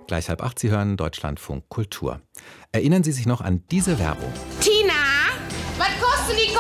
Gleich 7:30 Sie hören Deutschlandfunk Kultur. Erinnern Sie sich noch an diese Werbung? Tina, was kosten die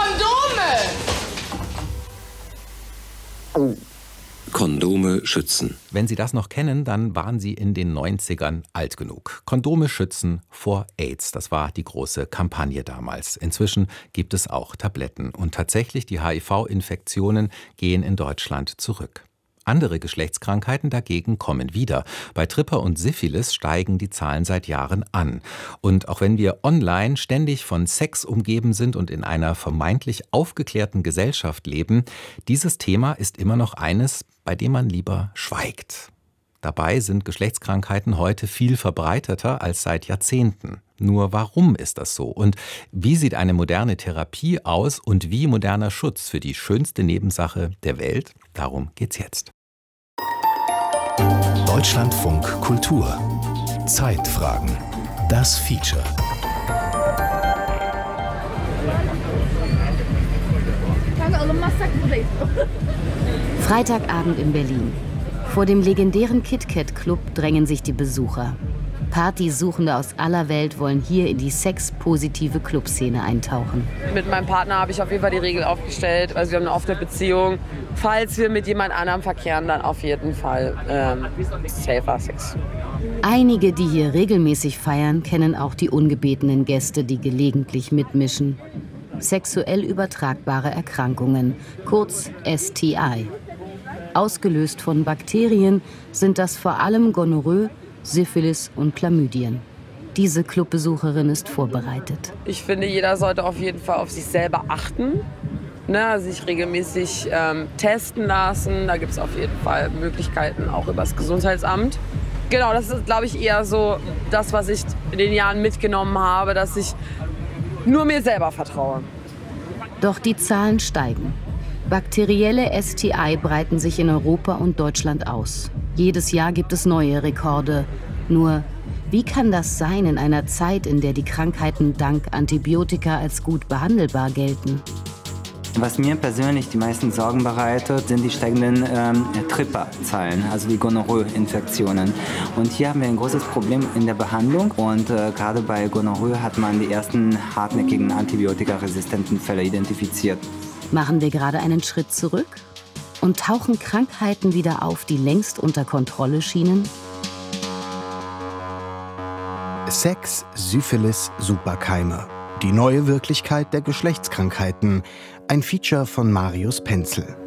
Kondome? Kondome schützen. Wenn Sie das noch kennen, dann waren Sie in den 90ern alt genug. Kondome schützen vor AIDS, das war die große Kampagne damals. Inzwischen gibt es auch Tabletten. Und tatsächlich, die HIV-Infektionen gehen in Deutschland zurück. Andere Geschlechtskrankheiten dagegen kommen wieder. Bei Tripper und Syphilis steigen die Zahlen seit Jahren an. Und auch wenn wir online ständig von Sex umgeben sind und in einer vermeintlich aufgeklärten Gesellschaft leben, dieses Thema ist immer noch eines, bei dem man lieber schweigt. Dabei sind Geschlechtskrankheiten heute viel verbreiteter als seit Jahrzehnten. Nur warum ist das so? Und wie sieht eine moderne Therapie aus und wie moderner Schutz für die schönste Nebensache der Welt? Darum geht's jetzt. Deutschlandfunk Kultur. Zeitfragen. Das Feature. Freitagabend in Berlin. Vor dem legendären KitKat-Club drängen sich die Besucher. Partysuchende aus aller Welt wollen hier in die sexpositive Clubszene eintauchen. Mit meinem Partner habe ich auf jeden Fall die Regel aufgestellt. Also wir haben eine offene Beziehung. Falls wir mit jemand anderem verkehren, dann auf jeden Fall safer Sex. Einige, die hier regelmäßig feiern, kennen auch die ungebetenen Gäste, die gelegentlich mitmischen. Sexuell übertragbare Erkrankungen, kurz STI. Ausgelöst von Bakterien sind das vor allem Gonorrhoe, Syphilis und Chlamydien. Diese Clubbesucherin ist vorbereitet. Ich finde, jeder sollte auf jeden Fall auf sich selber achten. Sich regelmäßig testen lassen. Da gibt es auf jeden Fall Möglichkeiten, auch über das Gesundheitsamt. Genau, das ist, glaube ich, eher so das, was ich in den Jahren mitgenommen habe, dass ich nur mir selber vertraue. Doch die Zahlen steigen. Bakterielle STI breiten sich in Europa und Deutschland aus. Jedes Jahr gibt es neue Rekorde. Nur, wie kann das sein in einer Zeit, in der die Krankheiten dank Antibiotika als gut behandelbar gelten? Was mir persönlich die meisten Sorgen bereitet, sind die steigenden Tripper-Zahlen, also die Gonorrhoe-Infektionen. Und hier haben wir ein großes Problem in der Behandlung. Und gerade bei Gonorrhoe hat man die ersten hartnäckigen antibiotikaresistenten Fälle identifiziert. Machen wir gerade einen Schritt zurück? Und tauchen Krankheiten wieder auf, die längst unter Kontrolle schienen? Sex, Syphilis, Superkeime. Die neue Wirklichkeit der Geschlechtskrankheiten. Ein Feature von Marius Penzel.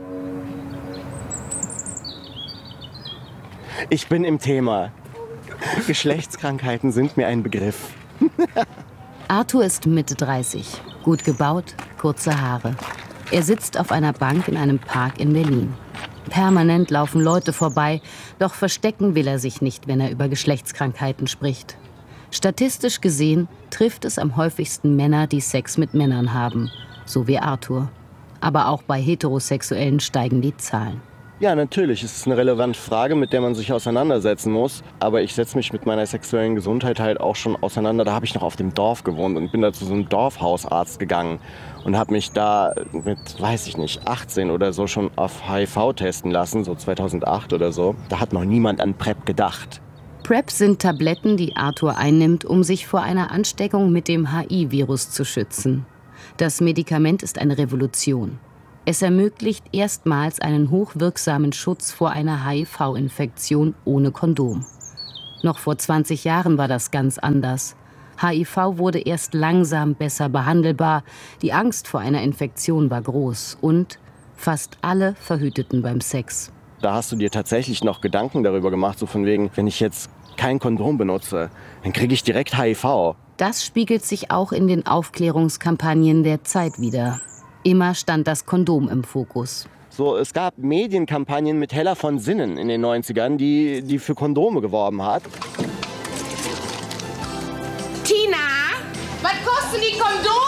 Ich bin im Thema. Geschlechtskrankheiten sind mir ein Begriff. Arthur ist Mitte 30, gut gebaut, kurze Haare. Er sitzt auf einer Bank in einem Park in Berlin. Permanent laufen Leute vorbei, doch verstecken will er sich nicht, wenn er über Geschlechtskrankheiten spricht. Statistisch gesehen trifft es am häufigsten Männer, die Sex mit Männern haben, so wie Arthur. Aber auch bei Heterosexuellen steigen die Zahlen. Ja, natürlich, es ist eine relevante Frage, mit der man sich auseinandersetzen muss. Aber ich setze mich mit meiner sexuellen Gesundheit halt auch schon auseinander. Da habe ich noch auf dem Dorf gewohnt und bin da zu so einem Dorfhausarzt gegangen und habe mich da mit, 18 oder so schon auf HIV testen lassen, so 2008 oder so. Da hat noch niemand an PrEP gedacht. PrEP sind Tabletten, die Arthur einnimmt, um sich vor einer Ansteckung mit dem HIV-Virus zu schützen. Das Medikament ist eine Revolution. Es ermöglicht erstmals einen hochwirksamen Schutz vor einer HIV-Infektion ohne Kondom. Noch vor 20 Jahren war das ganz anders. HIV wurde erst langsam besser behandelbar. Die Angst vor einer Infektion war groß und fast alle verhüteten beim Sex. Da hast du dir tatsächlich noch Gedanken darüber gemacht, so von wegen, wenn ich jetzt kein Kondom benutze, dann kriege ich direkt HIV. Das spiegelt sich auch in den Aufklärungskampagnen der Zeit wider. Immer stand das Kondom im Fokus. So, es gab Medienkampagnen mit Hella von Sinnen in den 90ern, die für Kondome geworben hat. Tina, was kosten die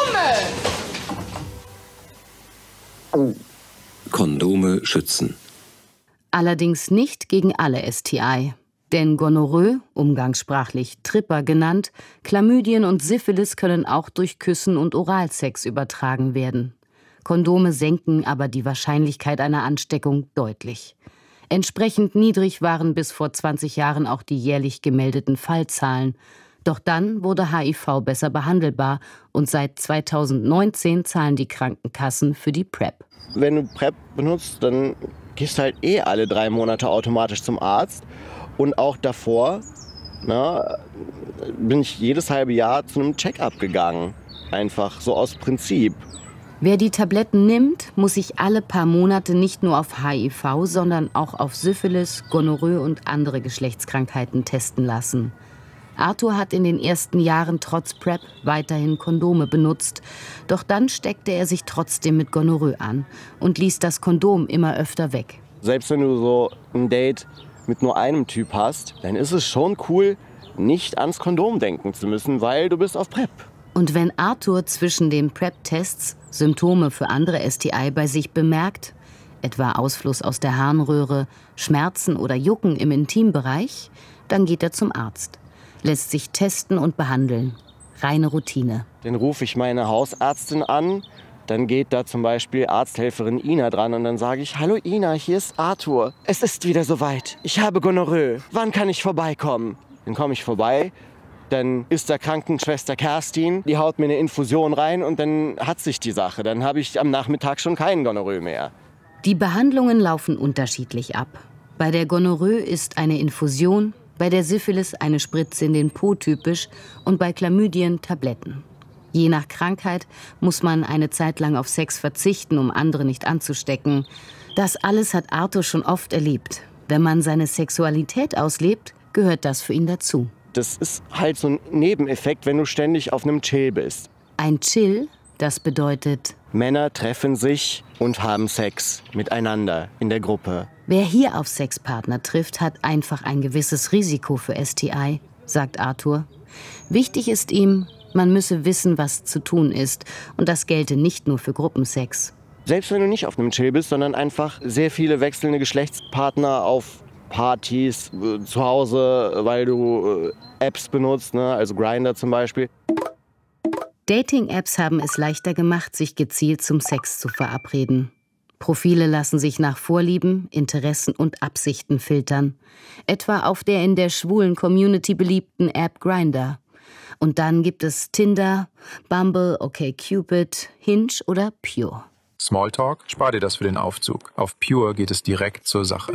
Kondome? Kondome schützen. Allerdings nicht gegen alle STI. Denn Gonorrhoe, umgangssprachlich Tripper genannt, Chlamydien und Syphilis können auch durch Küssen und Oralsex übertragen werden. Kondome senken aber die Wahrscheinlichkeit einer Ansteckung deutlich. Entsprechend niedrig waren bis vor 20 Jahren auch die jährlich gemeldeten Fallzahlen. Doch dann wurde HIV besser behandelbar und seit 2019 zahlen die Krankenkassen für die PrEP. Wenn du PrEP benutzt, dann gehst du halt alle 3 Monate automatisch zum Arzt. Und auch davor bin ich jedes halbe Jahr zu einem Check-up gegangen. Einfach so aus Prinzip. Wer die Tabletten nimmt, muss sich alle paar Monate nicht nur auf HIV, sondern auch auf Syphilis, Gonorrhoe und andere Geschlechtskrankheiten testen lassen. Arthur hat in den ersten Jahren trotz PrEP weiterhin Kondome benutzt. Doch dann steckte er sich trotzdem mit Gonorrhoe an und ließ das Kondom immer öfter weg. Selbst wenn du so ein Date mit nur einem Typ hast, dann ist es schon cool, nicht ans Kondom denken zu müssen, weil du bist auf PrEP. Und wenn Arthur zwischen den PrEP-Tests Symptome für andere STI bei sich bemerkt, etwa Ausfluss aus der Harnröhre, Schmerzen oder Jucken im Intimbereich, dann geht er zum Arzt, lässt sich testen und behandeln. Reine Routine. Dann rufe ich meine Hausärztin an, dann geht da zum Beispiel Arzthelferin Ina dran und dann sage ich: Hallo Ina, hier ist Arthur. Es ist wieder soweit. Ich habe Gonorrhoe. Wann kann ich vorbeikommen? Dann komme ich vorbei. Dann ist da Krankenschwester Kerstin, die haut mir eine Infusion rein und dann hat sich die Sache. Dann habe ich am Nachmittag schon keinen Gonorrhoe mehr. Die Behandlungen laufen unterschiedlich ab. Bei der Gonorrhoe ist eine Infusion, bei der Syphilis eine Spritze in den Po typisch und bei Chlamydien Tabletten. Je nach Krankheit muss man eine Zeit lang auf Sex verzichten, um andere nicht anzustecken. Das alles hat Arthur schon oft erlebt. Wenn man seine Sexualität auslebt, gehört das für ihn dazu. Das ist halt so ein Nebeneffekt, wenn du ständig auf einem Chill bist. Ein Chill, das bedeutet: Männer treffen sich und haben Sex miteinander in der Gruppe. Wer hier auf Sexpartner trifft, hat einfach ein gewisses Risiko für STI, sagt Arthur. Wichtig ist ihm, man müsse wissen, was zu tun ist. Und das gelte nicht nur für Gruppensex. Selbst wenn du nicht auf einem Chill bist, sondern einfach sehr viele wechselnde Geschlechtspartner auf Partys, zu Hause, weil du Apps benutzt, also Grindr zum Beispiel. Dating-Apps haben es leichter gemacht, sich gezielt zum Sex zu verabreden. Profile lassen sich nach Vorlieben, Interessen und Absichten filtern. Etwa auf der in der schwulen Community beliebten App Grindr. Und dann gibt es Tinder, Bumble, OkCupid, Hinge oder Pure. Smalltalk, spar dir das für den Aufzug. Auf Pure geht es direkt zur Sache.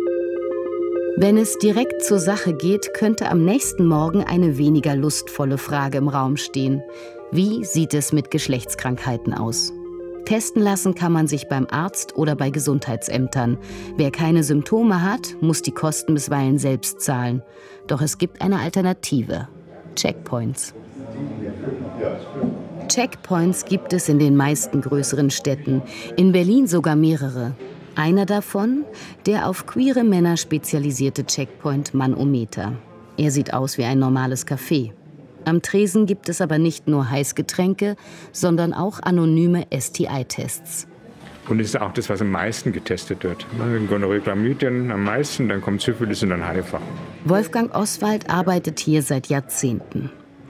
Wenn es direkt zur Sache geht, könnte am nächsten Morgen eine weniger lustvolle Frage im Raum stehen. Wie sieht es mit Geschlechtskrankheiten aus? Testen lassen kann man sich beim Arzt oder bei Gesundheitsämtern. Wer keine Symptome hat, muss die Kosten bisweilen selbst zahlen. Doch es gibt eine Alternative: Checkpoints. Checkpoints gibt es in den meisten größeren Städten, in Berlin sogar mehrere. Einer davon, der auf queere Männer spezialisierte Checkpoint Manometer. Er sieht aus wie ein normales Café. Am Tresen gibt es aber nicht nur Heißgetränke, sondern auch anonyme STI-Tests. Und es ist auch das, was am meisten getestet wird. Gonorrhoe, Chlamydien am meisten, dann kommt Syphilis und dann HIV. Wolfgang Oswald arbeitet hier seit Jahrzehnten.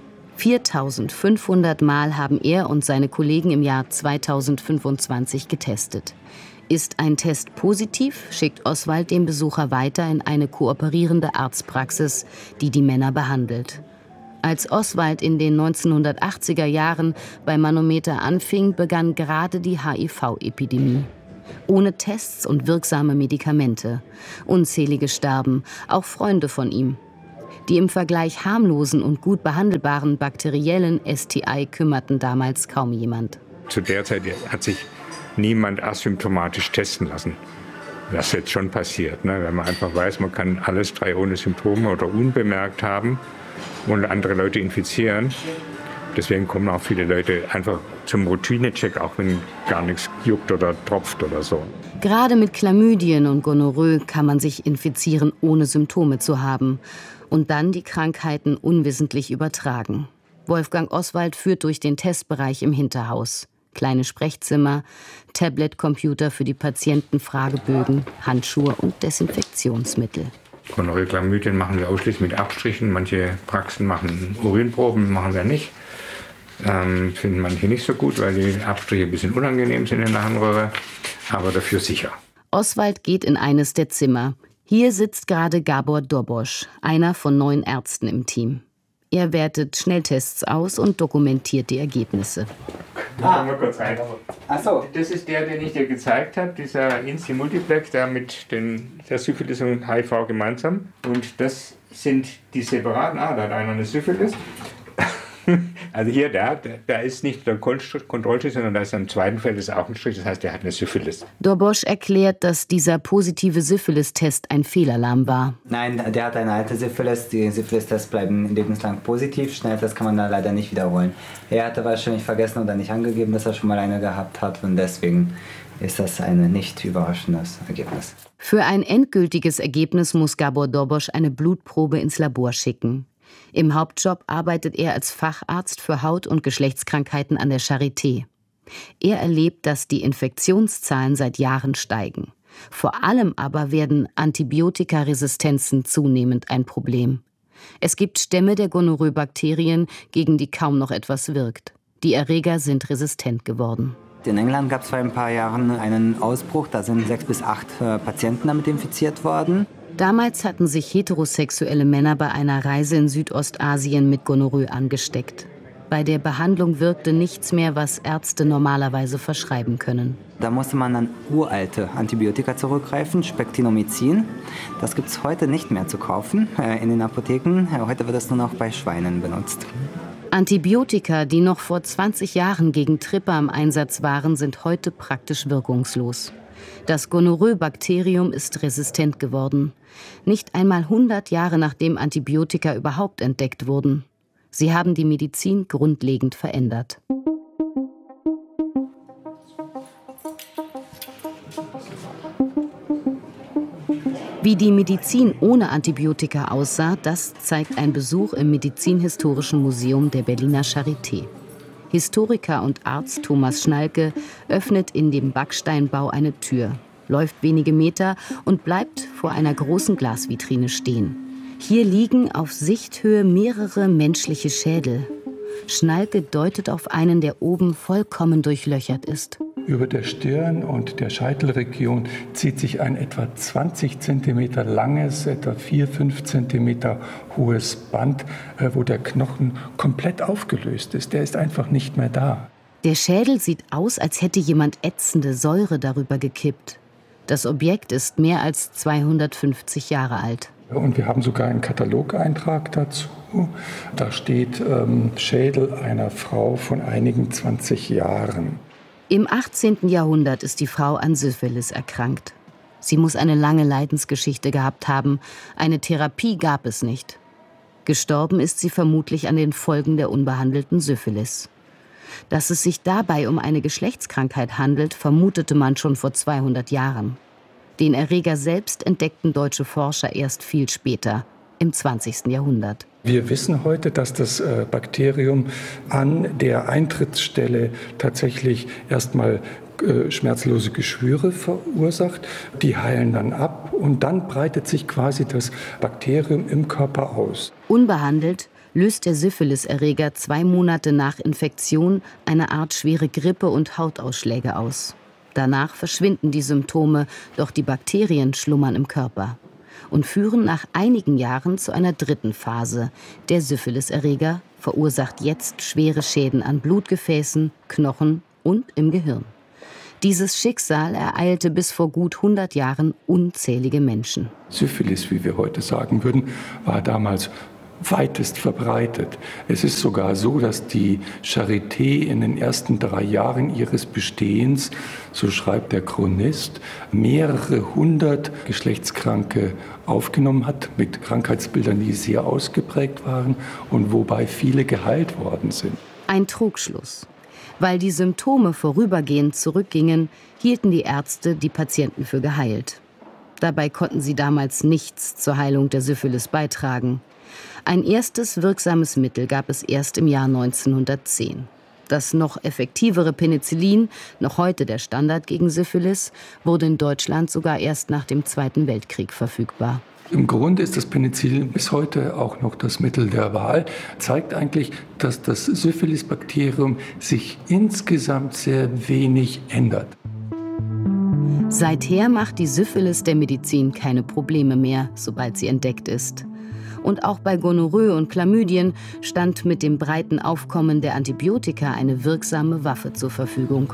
4.500 Mal haben er und seine Kollegen im Jahr 2025 getestet. Ist ein Test positiv, schickt Oswald den Besucher weiter in eine kooperierende Arztpraxis, die die Männer behandelt. Als Oswald in den 1980er Jahren bei Manometer anfing, begann gerade die HIV-Epidemie. Ohne Tests und wirksame Medikamente. Unzählige starben, auch Freunde von ihm. Die im Vergleich harmlosen und gut behandelbaren bakteriellen STI kümmerten damals kaum jemand. Zu der Zeit hat sich niemand asymptomatisch testen lassen. Das ist jetzt schon passiert, wenn man einfach weiß, man kann alles 3 ohne Symptome oder unbemerkt haben und andere Leute infizieren. Deswegen kommen auch viele Leute einfach zum Routinecheck, auch wenn gar nichts juckt oder tropft oder so. Gerade mit Chlamydien und Gonorrhoe kann man sich infizieren, ohne Symptome zu haben. Und dann die Krankheiten unwissentlich übertragen. Wolfgang Oswald führt durch den Testbereich im Hinterhaus. Kleine Sprechzimmer, Tablet-Computer für die Patienten, Fragebögen, Handschuhe und Desinfektionsmittel. Gonorrhoe, Chlamydien machen wir ausschließlich mit Abstrichen. Manche Praxen machen Urinproben, machen wir nicht. Finden manche nicht so gut, weil die Abstriche ein bisschen unangenehm sind in der Harnröhre, aber dafür sicher. Oswald geht in eines der Zimmer. Hier sitzt gerade Gábor Dobos, einer von 9 Ärzten im Team. Er wertet Schnelltests aus und dokumentiert die Ergebnisse. Mal kurz rein. Ach so. Das ist der, den ich dir gezeigt habe, dieser Insti Multiplex, der mit der Syphilis und HIV gemeinsam. Und das sind die separaten. Da hat einer eine Syphilis. Also hier, da ist nicht der Kontrollstrich, sondern da ist im zweiten Feld ist auch ein Strich, das heißt, der hat eine Syphilis. Dobos erklärt, dass dieser positive Syphilis-Test ein Fehlalarm war. Nein, der hat eine alte Syphilis. Die Syphilis-Tests bleiben lebenslang positiv. Schnelltest kann man da leider nicht wiederholen. Er hatte wahrscheinlich vergessen oder nicht angegeben, dass er schon mal eine gehabt hat. Und deswegen ist das ein nicht überraschendes Ergebnis. Für ein endgültiges Ergebnis muss Gábor Dobos eine Blutprobe ins Labor schicken. Im Hauptjob arbeitet er als Facharzt für Haut- und Geschlechtskrankheiten an der Charité. Er erlebt, dass die Infektionszahlen seit Jahren steigen. Vor allem aber werden Antibiotikaresistenzen zunehmend ein Problem. Es gibt Stämme der Gonorrhoe-Bakterien, gegen die kaum noch etwas wirkt. Die Erreger sind resistent geworden. In England gab es vor ein paar Jahren einen Ausbruch. Da sind 6 bis 8 Patienten damit infiziert worden. Damals hatten sich heterosexuelle Männer bei einer Reise in Südostasien mit Gonorrhoe angesteckt. Bei der Behandlung wirkte nichts mehr, was Ärzte normalerweise verschreiben können. Da musste man an uralte Antibiotika zurückgreifen, Spektinomycin. Das gibt es heute nicht mehr zu kaufen in den Apotheken. Heute wird es nur noch bei Schweinen benutzt. Antibiotika, die noch vor 20 Jahren gegen Tripper im Einsatz waren, sind heute praktisch wirkungslos. Das Gonorrhoe-Bakterium ist resistent geworden. Nicht einmal 100 Jahre nachdem Antibiotika überhaupt entdeckt wurden. Sie haben die Medizin grundlegend verändert. Wie die Medizin ohne Antibiotika aussah, das zeigt ein Besuch im Medizinhistorischen Museum der Berliner Charité. Historiker und Arzt Thomas Schnalke öffnet in dem Backsteinbau eine Tür, läuft wenige Meter und bleibt vor einer großen Glasvitrine stehen. Hier liegen auf Sichthöhe mehrere menschliche Schädel. Schnalke deutet auf einen, der oben vollkommen durchlöchert ist. Über der Stirn und der Scheitelregion zieht sich ein etwa 20 cm langes, etwa 4-5 cm hohes Band, wo der Knochen komplett aufgelöst ist. Der ist einfach nicht mehr da. Der Schädel sieht aus, als hätte jemand ätzende Säure darüber gekippt. Das Objekt ist mehr als 250 Jahre alt. Und wir haben sogar einen Katalogeintrag dazu. Da steht Schädel einer Frau von einigen 20 Jahren. Im 18. Jahrhundert ist die Frau an Syphilis erkrankt. Sie muss eine lange Leidensgeschichte gehabt haben. Eine Therapie gab es nicht. Gestorben ist sie vermutlich an den Folgen der unbehandelten Syphilis. Dass es sich dabei um eine Geschlechtskrankheit handelt, vermutete man schon vor 200 Jahren. Den Erreger selbst entdeckten deutsche Forscher erst viel später, im 20. Jahrhundert. Wir wissen heute, dass das Bakterium an der Eintrittsstelle tatsächlich erstmal schmerzlose Geschwüre verursacht. Die heilen dann ab und dann breitet sich quasi das Bakterium im Körper aus. Unbehandelt löst der Syphilis-Erreger 2 Monate nach Infektion eine Art schwere Grippe und Hautausschläge aus. Danach verschwinden die Symptome, doch die Bakterien schlummern im Körper und führen nach einigen Jahren zu einer dritten Phase. Der Syphilis-Erreger verursacht jetzt schwere Schäden an Blutgefäßen, Knochen und im Gehirn. Dieses Schicksal ereilte bis vor gut 100 Jahren unzählige Menschen. Syphilis, wie wir heute sagen würden, war damals weitest verbreitet. Es ist sogar so, dass die Charité in den ersten 3 Jahren ihres Bestehens, so schreibt der Chronist, mehrere hundert Geschlechtskranke aufgenommen hat, mit Krankheitsbildern, die sehr ausgeprägt waren und wobei viele geheilt worden sind. Ein Trugschluss. Weil die Symptome vorübergehend zurückgingen, hielten die Ärzte die Patienten für geheilt. Dabei konnten sie damals nichts zur Heilung der Syphilis beitragen. Ein erstes wirksames Mittel gab es erst im Jahr 1910. Das noch effektivere Penicillin, noch heute der Standard gegen Syphilis, wurde in Deutschland sogar erst nach dem Zweiten Weltkrieg verfügbar. Im Grunde ist das Penicillin bis heute auch noch das Mittel der Wahl. Zeigt eigentlich, dass das Syphilis-Bakterium sich insgesamt sehr wenig ändert. Seither macht die Syphilis der Medizin keine Probleme mehr, sobald sie entdeckt ist. Und auch bei Gonorrhoe und Chlamydien stand mit dem breiten Aufkommen der Antibiotika eine wirksame Waffe zur Verfügung.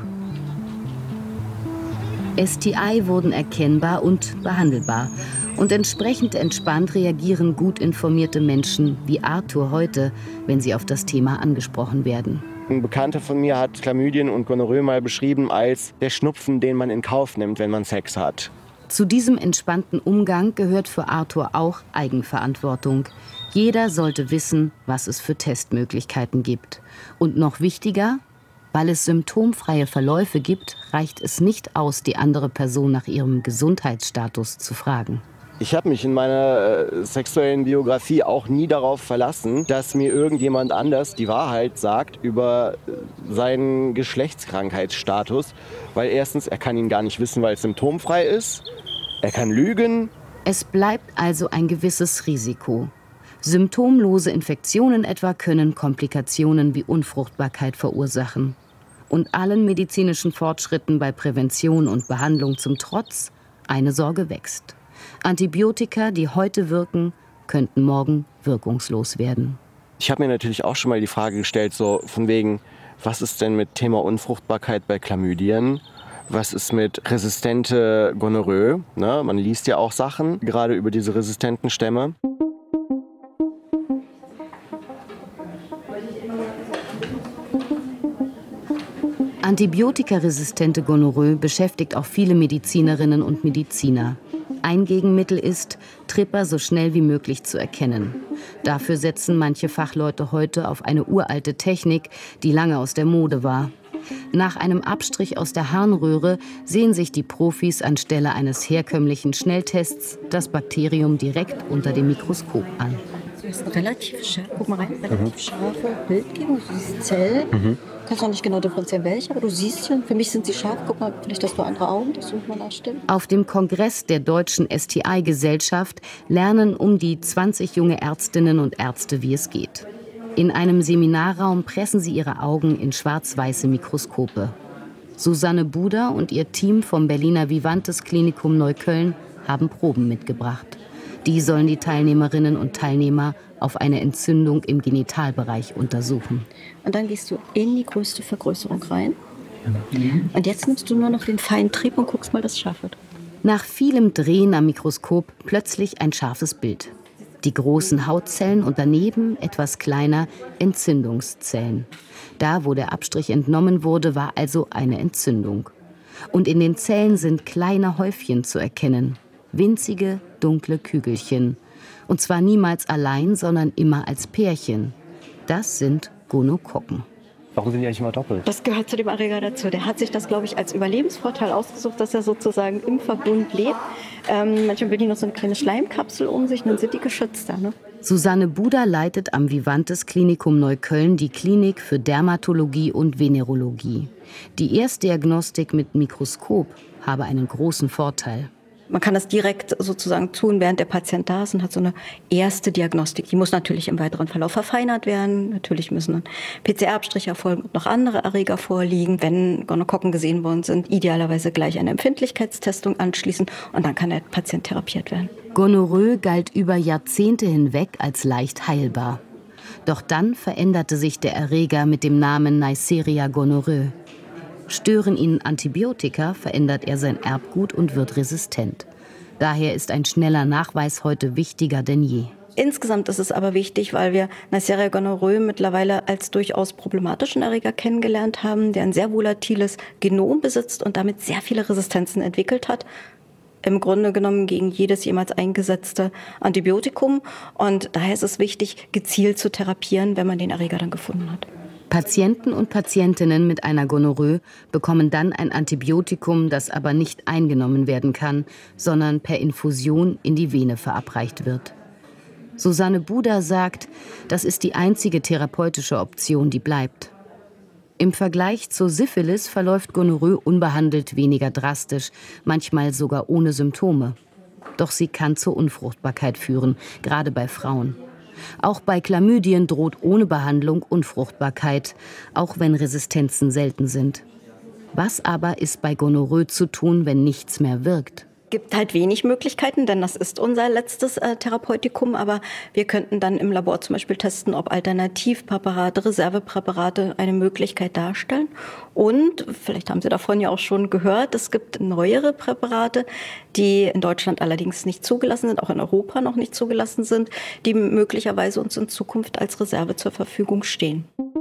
STI wurden erkennbar und behandelbar. Und entsprechend entspannt reagieren gut informierte Menschen wie Arthur heute, wenn sie auf das Thema angesprochen werden. Ein Bekannter von mir hat Chlamydien und Gonorrhoe mal beschrieben als der Schnupfen, den man in Kauf nimmt, wenn man Sex hat. Zu diesem entspannten Umgang gehört für Arthur auch Eigenverantwortung. Jeder sollte wissen, was es für Testmöglichkeiten gibt. Und noch wichtiger, weil es symptomfreie Verläufe gibt, reicht es nicht aus, die andere Person nach ihrem Gesundheitsstatus zu fragen. Ich habe mich in meiner sexuellen Biografie auch nie darauf verlassen, dass mir irgendjemand anders die Wahrheit sagt über seinen Geschlechtskrankheitsstatus. Weil erstens, er kann ihn gar nicht wissen, weil es symptomfrei ist. Er kann lügen. Es bleibt also ein gewisses Risiko. Symptomlose Infektionen etwa können Komplikationen wie Unfruchtbarkeit verursachen. Und allen medizinischen Fortschritten bei Prävention und Behandlung zum Trotz, eine Sorge wächst. Antibiotika, die heute wirken, könnten morgen wirkungslos werden. Ich habe mir natürlich auch schon mal die Frage gestellt, so von wegen, was ist denn mit Thema Unfruchtbarkeit bei Chlamydien? Was ist mit resistente Gonorrhoe? Ne? Man liest ja auch Sachen, gerade über diese resistenten Stämme. Antibiotikaresistente Gonorrhoe beschäftigt auch viele Medizinerinnen und Mediziner. Ein Gegenmittel ist, Tripper so schnell wie möglich zu erkennen. Dafür setzen manche Fachleute heute auf eine uralte Technik, die lange aus der Mode war. Nach einem Abstrich aus der Harnröhre sehen sich die Profis anstelle eines herkömmlichen Schnelltests das Bakterium direkt unter dem Mikroskop an. Das ist ein relativ scharfe Bildgebung, du siehst Zellen. Kannst auch nicht genau differenzieren, welche, aber du siehst schon, für mich sind sie scharf. Guck mal, vielleicht hast du andere Augen, das muss man nachstellen. Auf dem Kongress der Deutschen STI-Gesellschaft lernen um die 20 junge Ärztinnen und Ärzte, wie es geht. In einem Seminarraum pressen sie ihre Augen in schwarz-weiße Mikroskope. Susanne Buder und ihr Team vom Berliner Vivantes Klinikum Neukölln haben Proben mitgebracht. Die sollen die Teilnehmerinnen und Teilnehmer auf eine Entzündung im Genitalbereich untersuchen. Und dann gehst du in die größte Vergrößerung rein. Und jetzt nimmst du nur noch den feinen Trieb und guckst mal, dass es scharf wird. Nach vielem Drehen am Mikroskop plötzlich ein scharfes Bild. Die großen Hautzellen und daneben, etwas kleiner, Entzündungszellen. Da, wo der Abstrich entnommen wurde, war also eine Entzündung. Und in den Zellen sind kleine Häufchen zu erkennen. Winzige, dunkle Kügelchen. Und zwar niemals allein, sondern immer als Pärchen. Das sind Gonokokken. Warum sind die eigentlich immer doppelt? Das gehört zu dem Erreger dazu. Der hat sich das, glaube ich, als Überlebensvorteil ausgesucht, dass er sozusagen im Verbund lebt. Manchmal will die noch so eine kleine Schleimkapsel um sich, dann sind die geschützter. Ne? Susanne Buder leitet am Vivantes Klinikum Neukölln die Klinik für Dermatologie und Venerologie. Die Erstdiagnostik mit Mikroskop habe einen großen Vorteil. Man kann das direkt sozusagen tun, während der Patient da ist und hat so eine erste Diagnostik. Die muss natürlich im weiteren Verlauf verfeinert werden. Natürlich müssen dann PCR-Abstriche erfolgen und noch andere Erreger vorliegen. Wenn Gonokokken gesehen worden sind, idealerweise gleich eine Empfindlichkeitstestung anschließen und dann kann der Patient therapiert werden. Gonorrhoe galt über Jahrzehnte hinweg als leicht heilbar. Doch dann veränderte sich der Erreger mit dem Namen Neisseria gonorrhoeae. Stören ihn Antibiotika, verändert er sein Erbgut und wird resistent. Daher ist ein schneller Nachweis heute wichtiger denn je. Insgesamt ist es aber wichtig, weil wir Neisseria gonorrhoeae mittlerweile als durchaus problematischen Erreger kennengelernt haben, der ein sehr volatiles Genom besitzt und damit sehr viele Resistenzen entwickelt hat. Im Grunde genommen gegen jedes jemals eingesetzte Antibiotikum. Und daher ist es wichtig, gezielt zu therapieren, wenn man den Erreger dann gefunden hat. Patienten und Patientinnen mit einer Gonorrhoe bekommen dann ein Antibiotikum, das aber nicht eingenommen werden kann, sondern per Infusion in die Vene verabreicht wird. Susanne Buder sagt, das ist die einzige therapeutische Option, die bleibt. Im Vergleich zur Syphilis verläuft Gonorrhoe unbehandelt weniger drastisch, manchmal sogar ohne Symptome. Doch sie kann zur Unfruchtbarkeit führen, gerade bei Frauen. Auch bei Chlamydien droht ohne Behandlung Unfruchtbarkeit, auch wenn Resistenzen selten sind. Was aber ist bei Gonorrhoe zu tun, wenn nichts mehr wirkt? Gibt halt wenig Möglichkeiten, denn das ist unser letztes Therapeutikum. Aber wir könnten dann im Labor zum Beispiel testen, ob Alternativpräparate, Reservepräparate eine Möglichkeit darstellen. Und, vielleicht haben Sie davon ja auch schon gehört, es gibt neuere Präparate, die in Deutschland allerdings nicht zugelassen sind, auch in Europa noch nicht zugelassen sind, die möglicherweise uns in Zukunft als Reserve zur Verfügung stehen.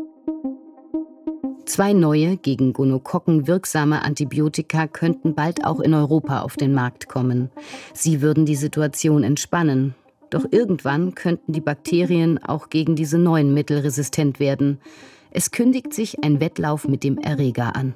2 neue, gegen Gonokokken wirksame Antibiotika könnten bald auch in Europa auf den Markt kommen. Sie würden die Situation entspannen. Doch irgendwann könnten die Bakterien auch gegen diese neuen Mittel resistent werden. Es kündigt sich ein Wettlauf mit dem Erreger an.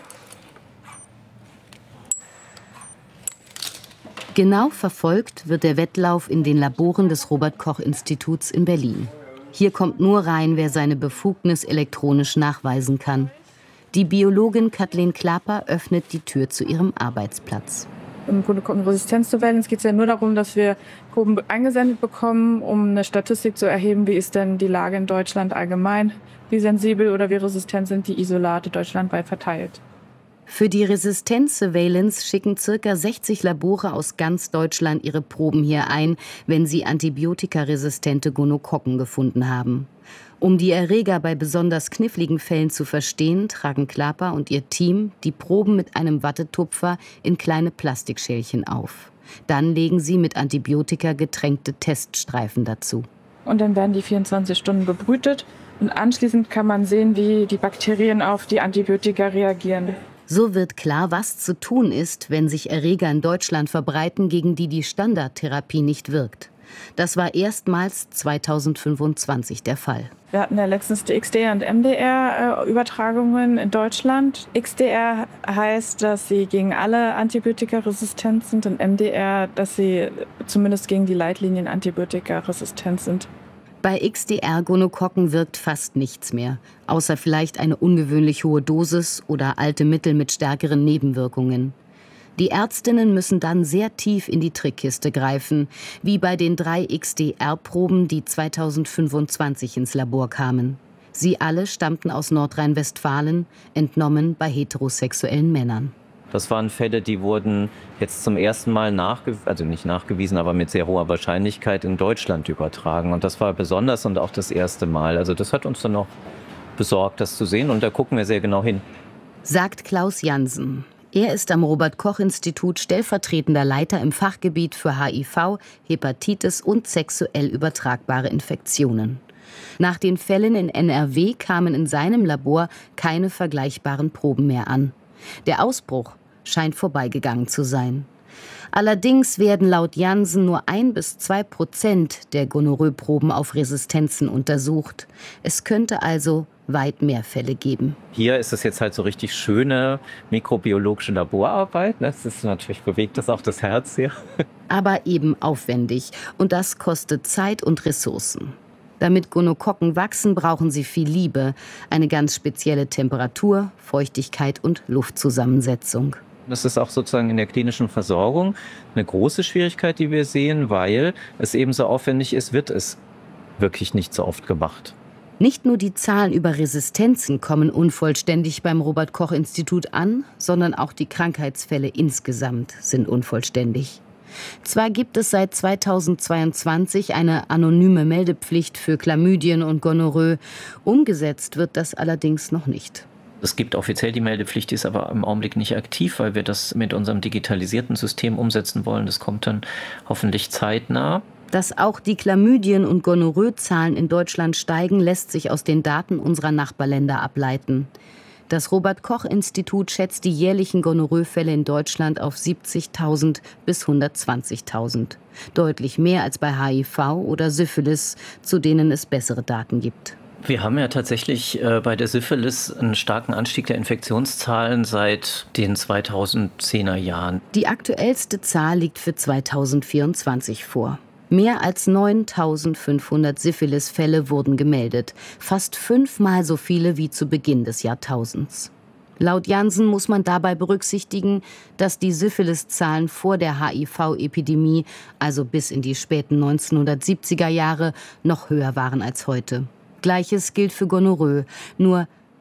Genau verfolgt wird der Wettlauf in den Laboren des Robert-Koch-Instituts in Berlin. Hier kommt nur rein, wer seine Befugnis elektronisch nachweisen kann. Die Biologin Kathleen Klaper öffnet die Tür zu ihrem Arbeitsplatz. Im Resistenzsurveillance geht es ja nur darum, dass wir Proben eingesendet bekommen, um eine Statistik zu erheben, wie ist denn die Lage in Deutschland allgemein, wie sensibel oder wie resistent sind die Isolate deutschlandweit verteilt. Für die Resistenzsurveillance schicken ca. 60 Labore aus ganz Deutschland ihre Proben hier ein, wenn sie antibiotikaresistente Gonokokken gefunden haben. Um die Erreger bei besonders kniffligen Fällen zu verstehen, tragen Klaper und ihr Team die Proben mit einem Wattetupfer in kleine Plastikschälchen auf. Dann legen sie mit Antibiotika getränkte Teststreifen dazu. Und dann werden die 24 Stunden bebrütet und anschließend kann man sehen, wie die Bakterien auf die Antibiotika reagieren. So wird klar, was zu tun ist, wenn sich Erreger in Deutschland verbreiten, gegen die die Standardtherapie nicht wirkt. Das war erstmals 2025 der Fall. Wir hatten ja letztens die XDR- und MDR-Übertragungen in Deutschland. XDR heißt, dass sie gegen alle Antibiotika resistent sind und MDR, dass sie zumindest gegen die Leitlinien Antibiotika resistent sind. Bei XDR-Gonokokken wirkt fast nichts mehr, außer vielleicht eine ungewöhnlich hohe Dosis oder alte Mittel mit stärkeren Nebenwirkungen. Die Ärztinnen müssen dann sehr tief in die Trickkiste greifen, wie bei den 3 XDR-Proben, die 2025 ins Labor kamen. Sie alle stammten aus Nordrhein-Westfalen, entnommen bei heterosexuellen Männern. Das waren Fälle, die wurden jetzt zum ersten Mal nicht nachgewiesen, aber mit sehr hoher Wahrscheinlichkeit in Deutschland übertragen. Und das war besonders und auch das erste Mal. Also das hat uns dann auch besorgt, das zu sehen. Und da gucken wir sehr genau hin. Sagt Klaus Jansen. Er ist am Robert-Koch-Institut stellvertretender Leiter im Fachgebiet für HIV, Hepatitis und sexuell übertragbare Infektionen. Nach den Fällen in NRW kamen in seinem Labor keine vergleichbaren Proben mehr an. Der Ausbruch scheint vorbeigegangen zu sein. Allerdings werden laut Jansen nur 1-2% der Gonorrhoe-Proben auf Resistenzen untersucht. Es könnte also weit mehr Fälle geben. Hier ist es jetzt halt so richtig schöne mikrobiologische Laborarbeit. Das ist natürlich, bewegt das auch das Herz hier. Aber eben aufwendig. Und das kostet Zeit und Ressourcen. Damit Gonokokken wachsen, brauchen sie viel Liebe, eine ganz spezielle Temperatur, Feuchtigkeit und Luftzusammensetzung. Das ist auch sozusagen in der klinischen Versorgung eine große Schwierigkeit, die wir sehen, weil es eben so aufwendig ist, wird es wirklich nicht so oft gemacht. Nicht nur die Zahlen über Resistenzen kommen unvollständig beim Robert-Koch-Institut an, sondern auch die Krankheitsfälle insgesamt sind unvollständig. Zwar gibt es seit 2022 eine anonyme Meldepflicht für Chlamydien und Gonorrhoe, umgesetzt wird das allerdings noch nicht. Es gibt offiziell die Meldepflicht, die ist aber im Augenblick nicht aktiv, weil wir das mit unserem digitalisierten System umsetzen wollen. Das kommt dann hoffentlich zeitnah. Dass auch die Chlamydien- und Gonorrhoe-Zahlen in Deutschland steigen, lässt sich aus den Daten unserer Nachbarländer ableiten. Das Robert-Koch-Institut schätzt die jährlichen Gonorrhoe-Fälle in Deutschland auf 70.000 bis 120.000. Deutlich mehr als bei HIV oder Syphilis, zu denen es bessere Daten gibt. Wir haben ja tatsächlich bei der Syphilis einen starken Anstieg der Infektionszahlen seit den 2010er Jahren. Die aktuellste Zahl liegt für 2024 vor. Mehr als 9.500 Syphilis-Fälle wurden gemeldet, fast 5-mal so viele wie zu Beginn des Jahrtausends. Laut Jansen muss man dabei berücksichtigen, dass die Syphilis-Zahlen vor der HIV-Epidemie, also bis in die späten 1970er Jahre, noch höher waren als heute. Gleiches gilt für Gonorrhoe, nur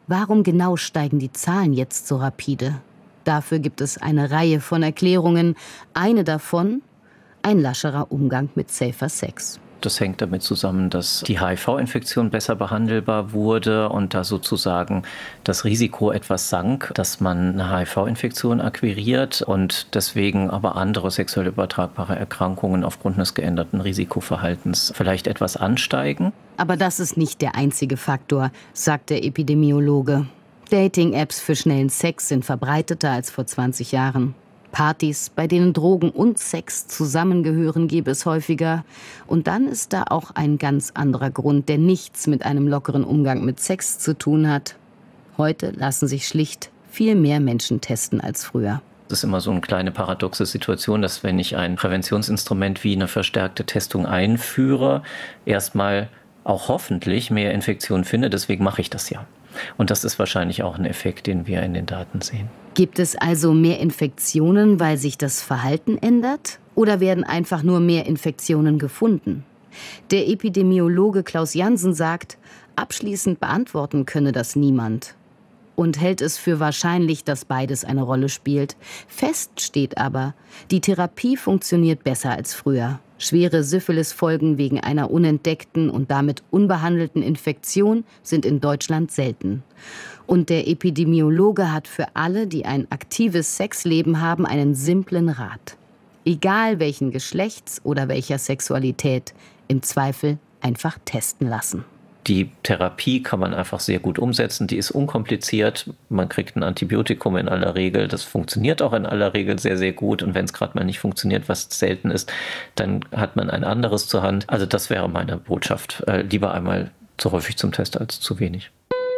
Warum genau steigen die Zahlen jetzt so rapide? Dafür gibt es eine Reihe von Erklärungen. Eine davon: ein lascherer Umgang mit safer Sex. Das hängt damit zusammen, dass die HIV-Infektion besser behandelbar wurde und da sozusagen das Risiko etwas sank, dass man eine HIV-Infektion akquiriert und deswegen aber andere sexuell übertragbare Erkrankungen aufgrund des geänderten Risikoverhaltens vielleicht etwas ansteigen. Aber das ist nicht der einzige Faktor, sagt der Epidemiologe. Dating-Apps für schnellen Sex sind verbreiteter als vor 20 Jahren. Partys, bei denen Drogen und Sex zusammengehören, gäbe es häufiger. Und dann ist da auch ein ganz anderer Grund, der nichts mit einem lockeren Umgang mit Sex zu tun hat. Heute lassen sich schlicht viel mehr Menschen testen als früher. Das ist immer so eine kleine paradoxe Situation, dass wenn ich ein Präventionsinstrument wie eine verstärkte Testung einführe, erstmal auch hoffentlich mehr Infektionen finde. Deswegen mache ich das ja. Und das ist wahrscheinlich auch ein Effekt, den wir in den Daten sehen. Gibt es also mehr Infektionen, weil sich das Verhalten ändert? Oder werden einfach nur mehr Infektionen gefunden? Der Epidemiologe Klaus Jansen sagt, abschließend beantworten könne das niemand. Und hält es für wahrscheinlich, dass beides eine Rolle spielt. Fest steht aber, die Therapie funktioniert besser als früher. Schwere Syphilis-Folgen wegen einer unentdeckten und damit unbehandelten Infektion sind in Deutschland selten. Und der Epidemiologe hat für alle, die ein aktives Sexleben haben, einen simplen Rat. Egal welchen Geschlechts oder welcher Sexualität, im Zweifel einfach testen lassen. Die Therapie kann man einfach sehr gut umsetzen, die ist unkompliziert. Man kriegt ein Antibiotikum in aller Regel, das funktioniert auch in aller Regel sehr, sehr gut. Und wenn es gerade mal nicht funktioniert, was selten ist, dann hat man ein anderes zur Hand. Also das wäre meine Botschaft. Lieber einmal zu häufig zum Test als zu wenig.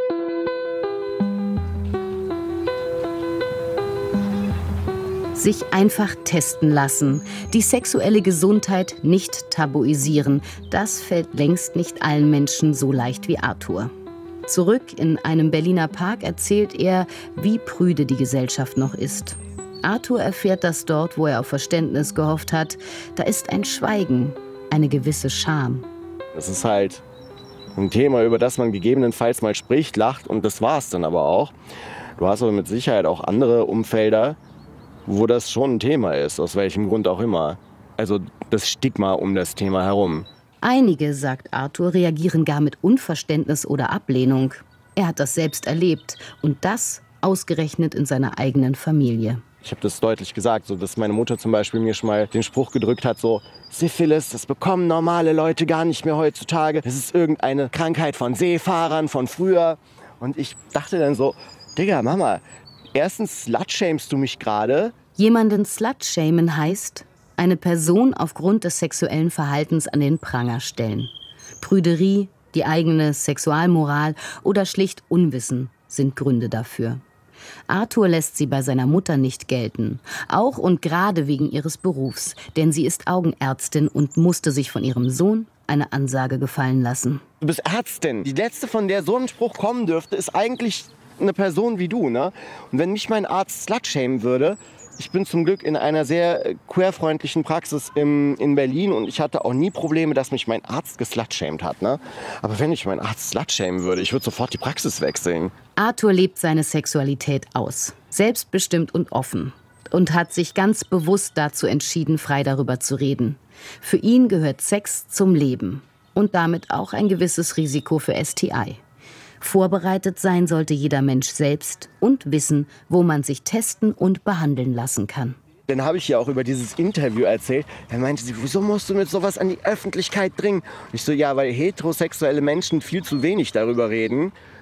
Sich einfach testen lassen, die sexuelle Gesundheit nicht tabuisieren, das fällt längst nicht allen Menschen so leicht wie Arthur. Zurück in einem Berliner Park erzählt er, wie prüde die Gesellschaft noch ist. Arthur erfährt das dort, wo er auf Verständnis gehofft hat. Da ist ein Schweigen, eine gewisse Scham. Das ist halt ein Thema, über das man gegebenenfalls mal spricht, lacht und das war's dann aber auch. Du hast aber mit Sicherheit auch andere Umfelder, wo das schon ein Thema ist, aus welchem Grund auch immer. Also das Stigma um das Thema herum. Einige, sagt Arthur, reagieren gar mit Unverständnis oder Ablehnung. Er hat das selbst erlebt und das ausgerechnet in seiner eigenen Familie. Ich habe das deutlich gesagt, so dass meine Mutter zum Beispiel mir schon mal den Spruch gedrückt hat, so Syphilis, das bekommen normale Leute gar nicht mehr heutzutage. Das ist irgendeine Krankheit von Seefahrern von früher. Und ich dachte dann so, Digga, Mama, erstens slutshamest du mich gerade. Jemanden slutshamen heißt, eine Person aufgrund des sexuellen Verhaltens an den Pranger stellen. Prüderie, die eigene Sexualmoral oder schlicht Unwissen sind Gründe dafür. Arthur lässt sie bei seiner Mutter nicht gelten, auch und gerade wegen ihres Berufs, denn sie ist Augenärztin und musste sich von ihrem Sohn eine Ansage gefallen lassen. Du bist Ärztin. Die letzte, von der so ein Spruch kommen dürfte, ist eigentlich eine Person wie du, ne? Und wenn mich mein Arzt slutshamen würde, ich bin zum Glück in einer sehr queerfreundlichen Praxis in Berlin und ich hatte auch nie Probleme, dass mich mein Arzt geslutshamed hat, ne? Aber wenn ich meinen Arzt slutshamen würde, ich würde sofort die Praxis wechseln. Arthur lebt seine Sexualität aus, selbstbestimmt und offen, und hat sich ganz bewusst dazu entschieden, frei darüber zu reden. Für ihn gehört Sex zum Leben und damit auch ein gewisses Risiko für STI. Vorbereitet sein sollte jeder Mensch selbst und wissen, wo man sich testen und behandeln lassen kann. Dann habe ich ja auch über dieses Interview erzählt. Dann meinte sie, wieso musst du mit sowas an die Öffentlichkeit dringen? Und ich so, ja, weil heterosexuelle Menschen viel zu wenig darüber reden.